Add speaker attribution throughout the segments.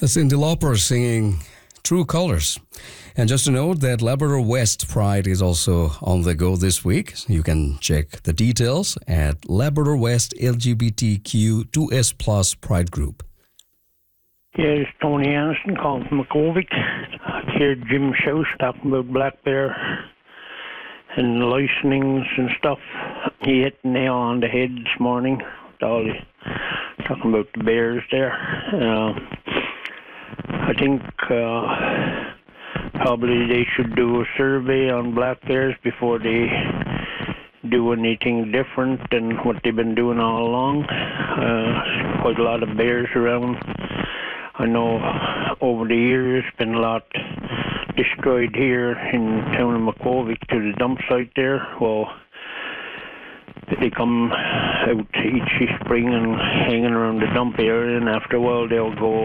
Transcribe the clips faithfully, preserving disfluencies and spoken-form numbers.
Speaker 1: Cyndi Lauper singing True Colors. And just to note that Labrador West Pride is also on the go this week. You can check the details at Labrador West L G B T Q two S plus Pride Group.
Speaker 2: Yeah, it's Tony Anderson calling from McCovic. I heard Jim Shouse talking about Black Bear and licensings and stuff. He hit the nail on the head this morning. All the, talking about the bears there. Uh, I think uh, probably they should do a survey on black bears before they do anything different than what they've been doing all along. Uh, quite a lot of bears around. I know over the years been a lot destroyed here in town of McCovic to the dump site there. Well, they come out each spring and hanging around the dump area, and after a while they'll go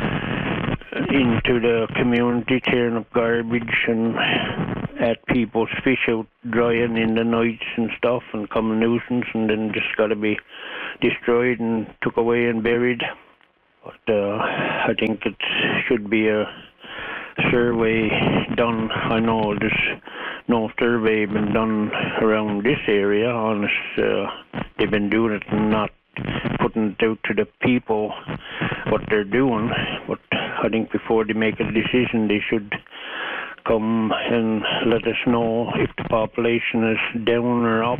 Speaker 2: into the community tearing up garbage and at people's fish out drying in the nights and stuff and come a nuisance, and then just got to be destroyed and took away and buried. But uh, I think it should be a survey done. I know there's no survey been done around this area. Honest, uh, they've been doing it and not putting it out to the people what they're doing. But I think before they make a decision, they should come and let us know if the population is down or up.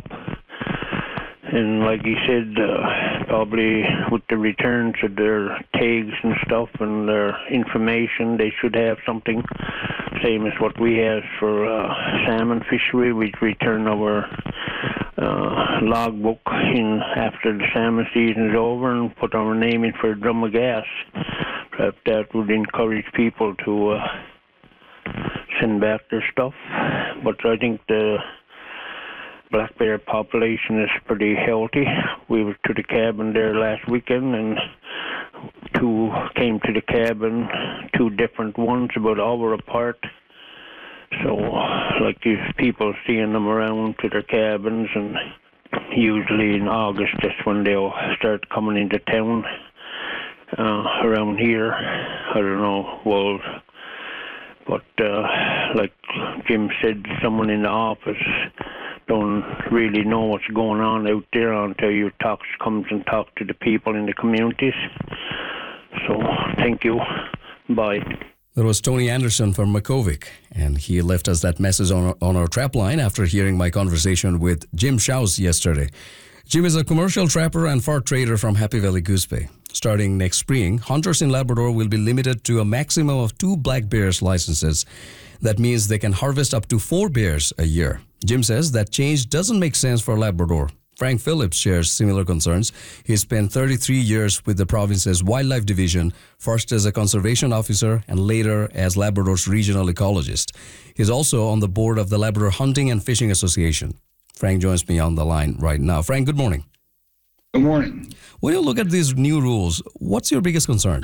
Speaker 2: And like he said, uh, probably with the returns of their tags and stuff and their information, they should have something, same as what we have for uh, salmon fishery. We return our uh, logbook in after the salmon season is over and put our name in for a drum of gas. Perhaps that would encourage people to uh, send back their stuff. But I think the black bear population is pretty healthy. We were to the cabin there last weekend, and two came to the cabin, two different ones, about an hour apart. So, like these people seeing them around to their cabins, and usually in August, that's when they'll start coming into town uh, around here. I don't know, well, but uh, like Jim said, someone in the office don't really know what's going on out there until your talks comes and talk to the people in the communities. So, thank you. Bye.
Speaker 1: That was Tony Anderson from McCovic, and he left us that message on our, on our trap line after hearing my conversation with Jim Shouse yesterday. Jim is a commercial trapper and fur trader from Happy Valley Goose Bay. Starting next spring, hunters in Labrador will be limited to a maximum of two black bears licenses. That means they can harvest up to four bears a year. Jim says that change doesn't make sense for Labrador. Frank Phillips shares similar concerns. He spent thirty-three years with the province's Wildlife Division, first as a conservation officer and later as Labrador's regional ecologist. He's also on the board of the Labrador Hunting and Fishing Association. Frank joins me on the line right now. Frank, good morning.
Speaker 3: Good morning.
Speaker 1: When you look at these new rules, what's your biggest concern?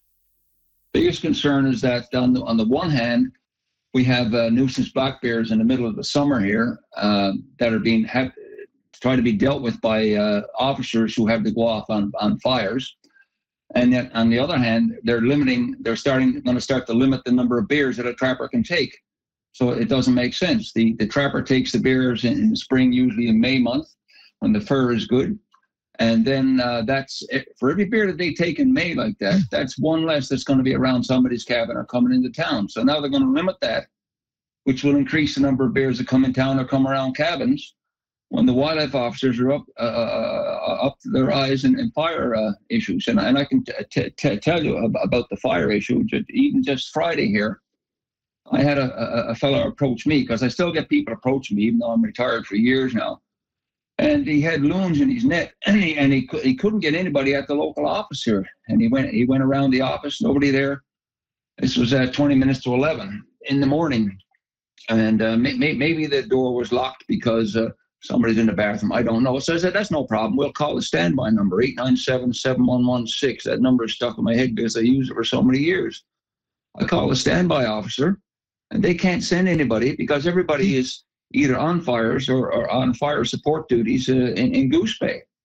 Speaker 3: Biggest concern is that on the, on the one hand, we have uh, nuisance black bears in the middle of the summer here uh, that are being have, trying to be dealt with by uh, officers who have to go off on, on fires. And yet, on the other hand, they're limiting, they're starting, going to start to limit the number of bears that a trapper can take. So it doesn't make sense. The the trapper takes the bears in, in the spring, usually in May month, when the fur is good. And then uh, that's, for every bear that they take in May like that, that's one less that's going to be around somebody's cabin or coming into town. So now they're going to limit that, which will increase the number of bears that come in town or come around cabins when the wildlife officers are up uh, up to their eyes in, in fire uh, issues. And, and I can t- t- tell you about the fire issue. Even just Friday here, I had a, a, a fellow approach me, because I still get people approach me, even though I'm retired for years now. And he had loons in his net, and he and he, he couldn't get anybody at the local office here. And he went he went around the office, nobody there. This was at twenty minutes to eleven in the morning, and uh, may, may, maybe the door was locked because uh, somebody's in the bathroom. I don't know. So I said, that's no problem. We'll call the standby number, eight nine seven, seven one one six. That number is stuck in my head because I used it for so many years. I call the standby officer, and they can't send anybody because everybody is either on fires or, or on fire support duties uh, in, in Goose Bay.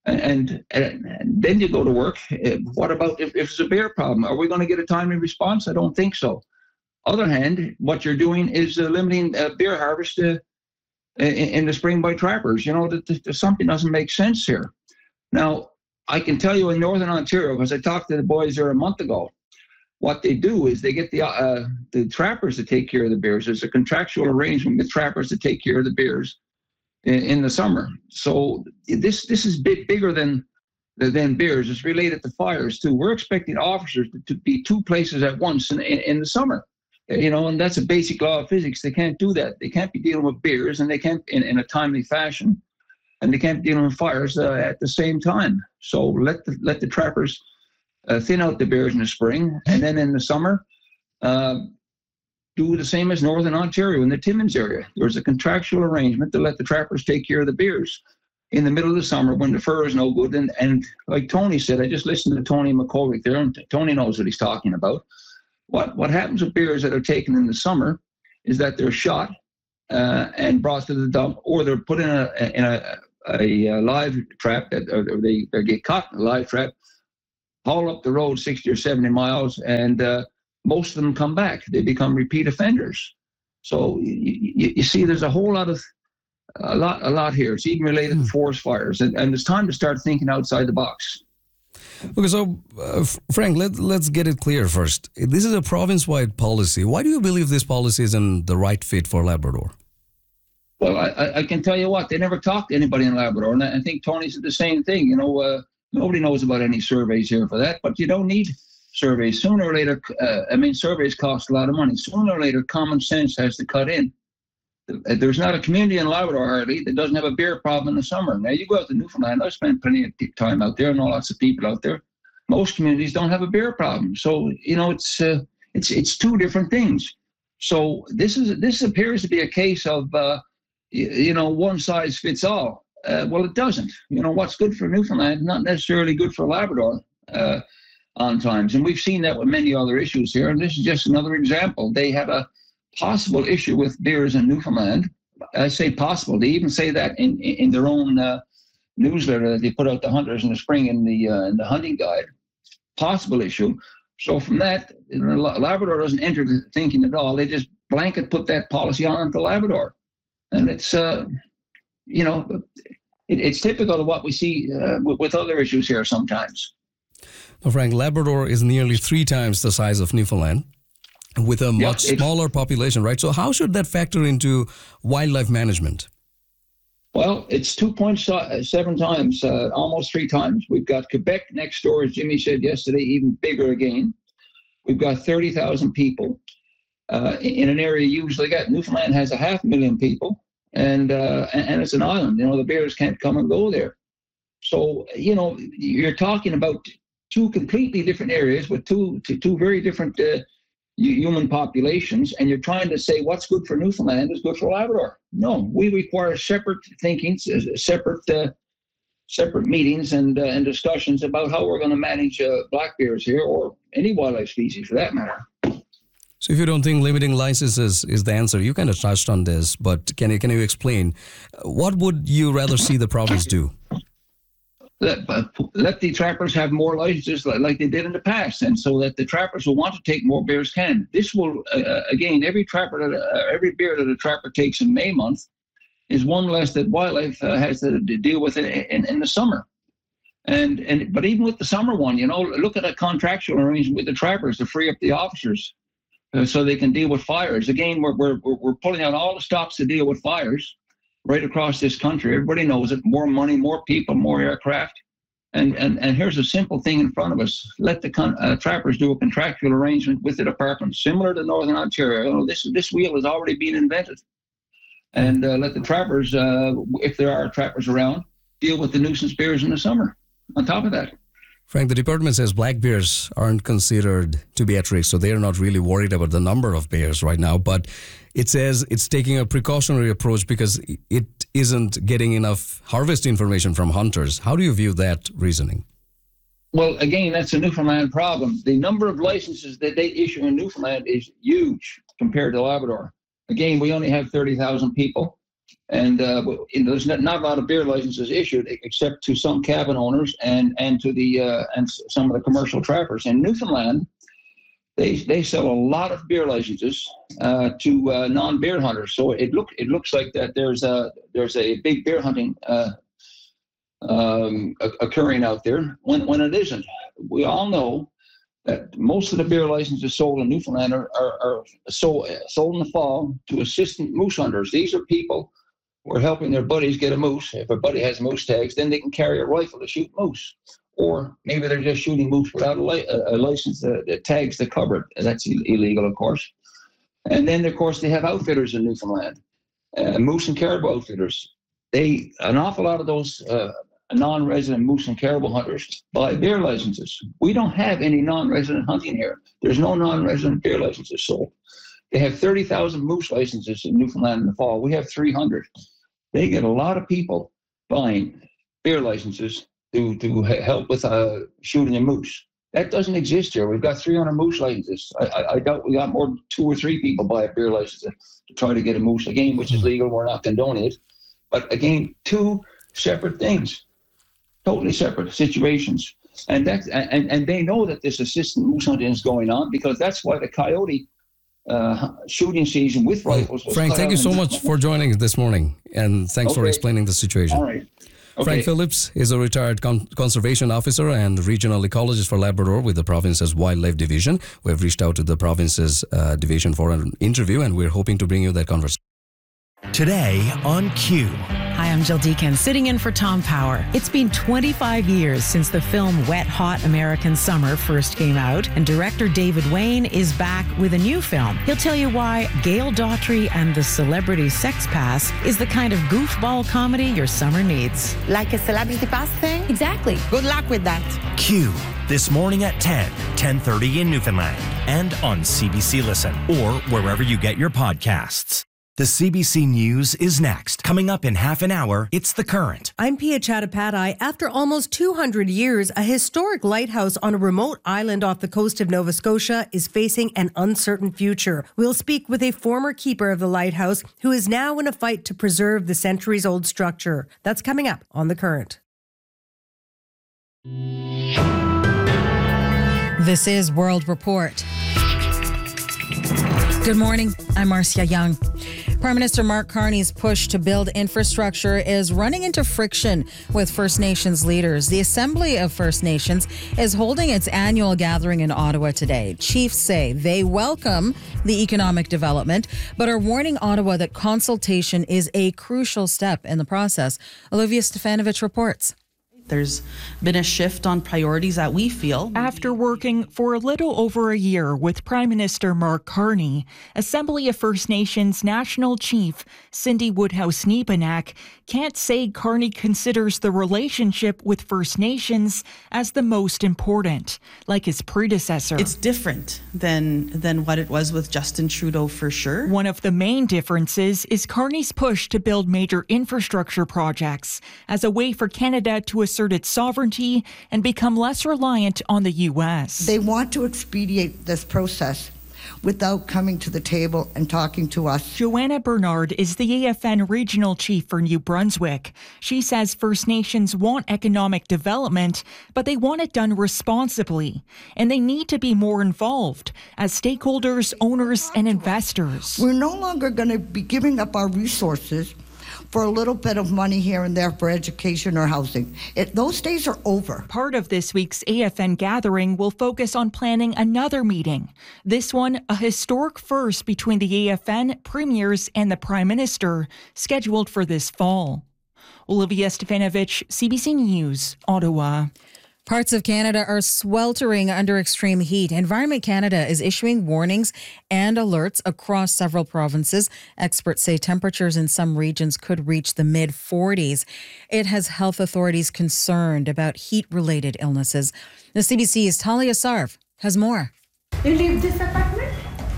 Speaker 3: And, and, and then you go to work. What about if, if it's a bear problem? Are we going to get a timely response? I don't think so. Other hand, what you're doing is uh, limiting uh, bear harvest uh, in, in the spring by trappers. You know, that, that something doesn't make sense here. Now, I can tell you in Northern Ontario, because I talked to the boys there a month ago, what they do is they get the uh, the trappers to take care of the bears. There's a contractual arrangement with trappers to take care of the bears in, in the summer. So this this is big, bigger than than bears. It's related to fires too. We're expecting officers to, to be two places at once in, in, in the summer. You know, and that's a basic law of physics. They can't do that. They can't be dealing with bears, and they can't in, in a timely fashion, and they can't be dealing with fires uh, at the same time. So let the let the trappers Uh, thin out the bears in the spring, and then in the summer, uh, do the same as Northern Ontario in the Timmins area. There's a contractual arrangement to let the trappers take care of the bears in the middle of the summer when the fur is no good. And, and like Tony said, I just listened to Tony McCormick there, and Tony knows what he's talking about. What what happens with bears that are taken in the summer is that they're shot uh, and brought to the dump, or they're put in a in a, a, a live trap, that, or they, they get caught in a live trap, haul up the road sixty or seventy miles, and uh, most of them come back. They become repeat offenders. So you, you see, there's a whole lot of a lot a lot here. It's even related mm. to forest fires, and, and it's time to start thinking outside the box.
Speaker 1: Okay, so uh, Frank, let, let's get it clear first. This is a province-wide policy. Why do you believe this policy isn't the right fit for Labrador?
Speaker 3: Well, I, I can tell you what, they never talked to anybody in Labrador, and I think Tony said the same thing. You know, uh, nobody knows about any surveys here for that, but you don't need surveys. Sooner or later, uh, I mean, surveys cost a lot of money. Sooner or later, common sense has to cut in. There's not a community in Labrador, hardly, that doesn't have a bear problem in the summer. Now, you go out to Newfoundland, I've spent plenty of time out there, I know lots of people out there. Most communities don't have a bear problem. So, you know, it's uh, it's it's two different things. So this is this appears to be a case of, uh, you, you know, one size fits all. Uh, well, it doesn't. You know, what's good for Newfoundland is not necessarily good for Labrador uh, on times. And we've seen that with many other issues here. And this is just another example. They have a possible issue with bears in Newfoundland. I say possible. They even say that in in their own uh, newsletter that they put out to hunters in the spring in the uh, in the hunting guide. Possible issue. So from that, Labrador doesn't enter the thinking at all. They just blanket put that policy on to Labrador, and it's uh, you know it, it's typical of what we see uh, with, with other issues here sometimes.
Speaker 1: Well, Frank, Labrador is nearly three times the size of Newfoundland, with a much yeah, smaller population, right? So how should that factor into wildlife management?
Speaker 3: Well, it's two point seven times, uh, almost three times. We've got Quebec next door, as Jimmy said yesterday, even bigger again. We've got thirty thousand people uh, in an area usually got. Newfoundland has a half million people, and, uh, and and it's an island. You know, the bears can't come and go there. So, you know, you're talking about two completely different areas with two two, two very different uh, human populations, and you're trying to say what's good for Newfoundland is good for Labrador. No, we require separate thinking, separate uh, separate meetings and uh, and discussions about how we're going to manage uh, black bears here, or any wildlife species for that matter.
Speaker 1: So if you don't think limiting licenses is the answer, you kind of touched on this, but can you, can you explain, what would you rather see the province do?
Speaker 3: Let, uh, let the trappers have more licenses like, like they did in the past, and so that the trappers who want to take more bears can. This will, uh, again, every trapper, that, uh, every bear that a trapper takes in May month is one less that wildlife uh, has to deal with in, in, in the summer. And and but even with the summer one, you know, look at a contractual arrangement with the trappers to free up the officers uh, so they can deal with fires. Again, we're, we're, we're pulling out all the stops to deal with fires right across this country. Everybody knows it. More money, more people, more aircraft. And and, and here's a simple thing in front of us. Let the con- uh, trappers do a contractual arrangement with the department, similar to Northern Ontario. You know, this, this wheel has already been invented. And uh, let the trappers, uh, if there are trappers around, deal with the nuisance bears in the summer on top of that.
Speaker 1: Frank, the department says black bears aren't considered to be at risk, so they're not really worried about the number of bears right now. But it says it's taking a precautionary approach because it isn't getting enough harvest information from hunters. How do you view that reasoning?
Speaker 3: Well, again, that's a Newfoundland problem. The number of licenses that they issue in Newfoundland is huge compared to Labrador. Again, we only have thirty thousand people. And uh, you know, there's not, not a lot of beer licenses issued, except to some cabin owners and and to the uh, and some of the commercial trappers in Newfoundland. They they sell a lot of beer licenses uh, to uh, non-beer hunters. So it look it looks like that there's a there's a big beer hunting uh, um, occurring out there when when it isn't. We all know that most of the beer licenses sold in Newfoundland are are, are sold sold in the fall to assistant moose hunters. These are people who are helping their buddies get a moose. If a buddy has moose tags, then they can carry a rifle to shoot moose. Or maybe they're just shooting moose without a, li- a license that, that tags to cover it. That's Ill- illegal, of course. And then, of course, they have outfitters in Newfoundland, uh, moose and caribou outfitters. They an awful lot of those uh, non-resident moose and caribou hunters buy beer licenses. We don't have any non-resident hunting here. There's no non-resident beer licenses sold. They have thirty thousand moose licenses in Newfoundland in the fall. We have three hundred. They get a lot of people buying beer licenses to to help with uh, shooting a moose. That doesn't exist here. We've got three hundred moose licenses. I, I, I doubt we got more than two or three people buy a beer license to, to try to get a moose. Again, which is legal. We're not condoning it. But again, two separate things, totally separate situations. And that and, and they know that this assistant moose hunting is going on, because that's why the coyote uh, shooting season with rifles was
Speaker 1: Frank,
Speaker 3: cut
Speaker 1: thank
Speaker 3: out
Speaker 1: you so
Speaker 3: in-
Speaker 1: much for joining us this morning, and thanks for
Speaker 3: Okay.
Speaker 1: explaining the situation.
Speaker 3: All right. Okay.
Speaker 1: Frank Phillips is a retired con- conservation officer and regional ecologist for Labrador with the province's Wildlife Division. We've reached out to the province's uh, division for an interview, and we're hoping to bring you that conversation.
Speaker 4: Today on Q.
Speaker 5: Hi, I'm Jill Deacon, sitting in for Tom Power. It's been twenty-five years since the film Wet Hot American Summer first came out, and director David Wayne is back with a new film. He'll tell you why Gail Daughtry and the Celebrity Sex Pass is the kind of goofball comedy your summer needs.
Speaker 6: Like a celebrity pass thing?
Speaker 7: Exactly.
Speaker 6: Good luck with that.
Speaker 4: Q. This morning at ten, ten thirty in Newfoundland, and on C B C Listen, or wherever you get your podcasts. The C B C News is next. Coming up in half an hour, it's The Current.
Speaker 7: I'm Pia Chattopadhyay. After almost two hundred years, a historic lighthouse on a remote island off the coast of Nova Scotia is facing an uncertain future. We'll speak with a former keeper of the lighthouse who is now in a fight to preserve the centuries-old structure. That's coming up on The Current.
Speaker 5: This is World Report. Good morning. I'm Marcia Young. Prime Minister Mark Carney's push to build infrastructure is running into friction with First Nations leaders. The Assembly of First Nations is holding its annual gathering in Ottawa today. Chiefs say they welcome the economic development, but are warning Ottawa that consultation is a crucial step in the process. Olivia Stefanovich reports.
Speaker 8: There's been a shift on priorities that we feel.
Speaker 9: After working for a little over a year with Prime Minister Mark Carney, Assembly of First Nations National Chief Cindy Woodhouse-Neepanak can't say Carney considers the relationship with First Nations as the most important, like his predecessor.
Speaker 8: It's different than than what it was with Justin Trudeau, for sure.
Speaker 9: One of the main differences is Carney's push to build major infrastructure projects as a way for Canada to assert its sovereignty and become less reliant on the U S.
Speaker 10: They want to expedite this process without coming to the table and talking to us.
Speaker 9: Joanna Bernard is the A F N Regional Chief for New Brunswick. She says First Nations want economic development, but they want it done responsibly, and they need to be more involved as stakeholders, owners, and investors.
Speaker 10: We're no longer going to be giving up our resources for a little bit of money here and there for education or housing. It, those days are over.
Speaker 9: Part of this week's A F N gathering will focus on planning another meeting. This one, a historic first between the A F N, premiers, and the Prime Minister, scheduled for this fall. Olivia Stefanovich, C B C News, Ottawa.
Speaker 5: Parts of Canada are sweltering under extreme heat. Environment Canada is issuing warnings and alerts across several provinces. Experts say temperatures in some regions could reach the mid forties. It has health authorities concerned about heat-related illnesses. The C B C's Talia Sarv has more.
Speaker 6: You leave this apartment?
Speaker 7: Yes.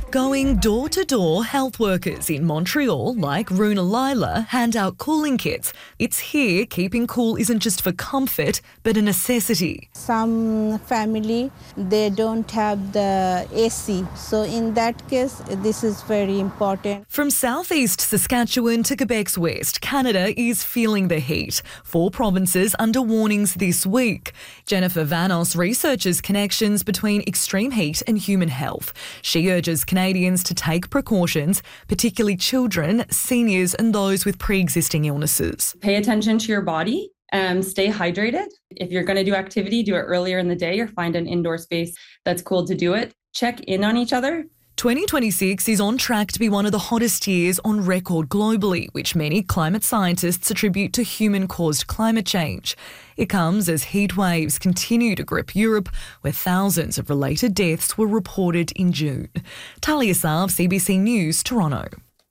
Speaker 11: Going door-to-door, health workers in Montreal, like Runa Lila, hand out cooling kits. It's here keeping cool isn't just for comfort, but a necessity.
Speaker 12: Some family, they don't have the A C. So in that case, this is very important.
Speaker 11: From southeast Saskatchewan to Quebec's west, Canada is feeling the heat. Four provinces under warnings this week. Jennifer Vanos researches connections between extreme heat and human health. She urges Canadians to take precautions, particularly children, seniors and those with pre-existing illnesses.
Speaker 13: Pay attention to your body and stay hydrated. If you're going to do activity, do it earlier in the day or find an indoor space that's cool to do it. Check in on each other.
Speaker 11: twenty twenty-six is on track to be one of the hottest years on record globally, which many climate scientists attribute to human-caused climate change. It comes as heat waves continue to grip Europe, where thousands of related deaths were reported in June. Talia Sav, C B C News, Toronto.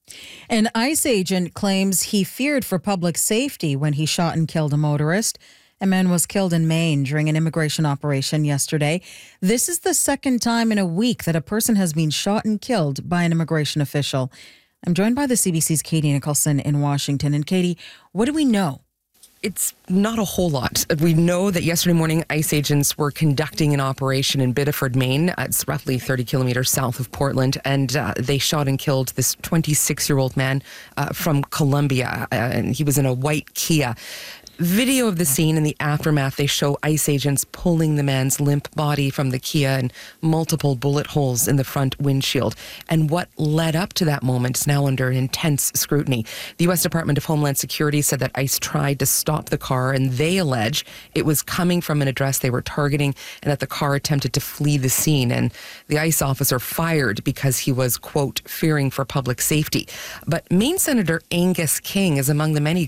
Speaker 5: An ICE agent claims he feared for public safety when he shot and killed a motorist. A man was killed in Maine during an immigration operation yesterday. This is the second time in a week that a person has been shot and killed by an immigration official. I'm joined by the C B C's Katie Nicholson in Washington. And Katie, what do we know?
Speaker 14: It's not a whole lot. We know that yesterday morning, ICE agents were conducting an operation in Biddeford, Maine. It's roughly thirty kilometers south of Portland, and uh, they shot and killed this twenty-six-year-old man uh, from Colombia, uh, and he was in a white Kia. Video of the scene in the aftermath, they show ICE agents pulling the man's limp body from the Kia and multiple bullet holes in the front windshield. And what led up to that moment is now under intense scrutiny. The U S Department of Homeland Security said that ICE tried to stop the car, and they allege it was coming from an address they were targeting and that the car attempted to flee the scene. And the ICE officer fired because he was, quote, fearing for public safety. But Maine Senator Angus King is among the many